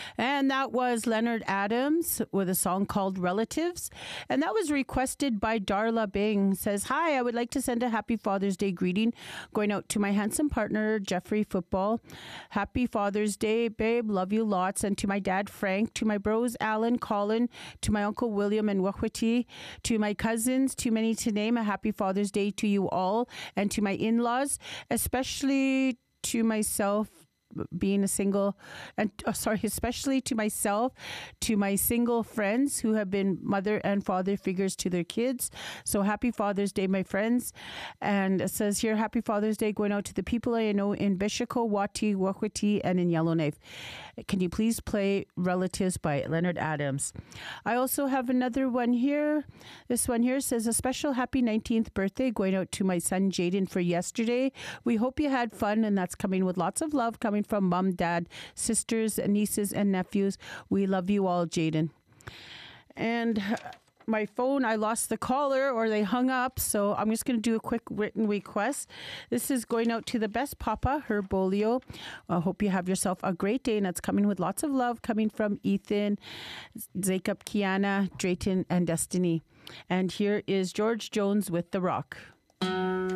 And that was Leonard Adams with a song called Relatives. And that was requested by Darla Bing. Says, hi, I would like to send a happy Father's Day greeting going out to my handsome partner, Jeffrey Football. Happy Father's Day, babe. Love you lots. And to my dad, Frank, to my bros, Alan, Colin, to my uncle, William and Wahwiti, to my cousins, too many to name, a happy Father's Day to you all. And to my in-laws, especially to myself, being a single, and especially to myself, to my single friends who have been mother and father figures to their kids. So happy Father's Day, my friends. And it says here, happy Father's Day going out to the people I know in Bishiko, Wati, Wahwiti, and in Yellowknife. Can you please play Relatives by Leonard Adams? I also have another one here. This one here says, a special happy 19th birthday going out to my son Jaden for yesterday. We hope you had fun, and that's coming with lots of love coming from mom, dad, sisters, nieces, and nephews. We love you all, Jaden. And my phone, I lost the caller or they hung up, so I'm just going to do a quick written request. This is going out to the best papa, Herb Bolio. I hope you have yourself a great day, and it's coming with lots of love coming from Ethan, Jacob, Kiana, Drayton, and Destiny. And here is George Jones with The Rock.